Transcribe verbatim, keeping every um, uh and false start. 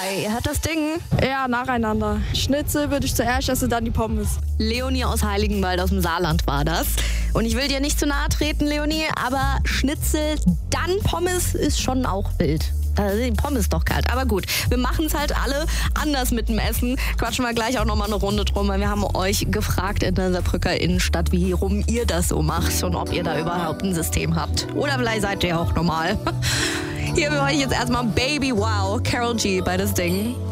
drei. Ihr hört das Ding? Ja, nacheinander. Schnitzel würde ich zuerst essen, dann die Pommes. Leonie aus Heiligenwald aus dem Saarland war das. Und ich will dir nicht zu nahe treten, Leonie, aber Schnitzel, dann Pommes ist schon auch wild. Da sind die Pommes doch kalt. Aber gut, wir machen es halt alle anders mit dem Essen. Quatschen wir gleich auch nochmal eine Runde drum, weil wir haben euch gefragt in der Saarbrücker Innenstadt, wie rum ihr das so macht und ob ihr da überhaupt ein System habt. Oder vielleicht seid ihr auch normal. Hier für euch jetzt erstmal Baby Wow, Karol G bei das Ding.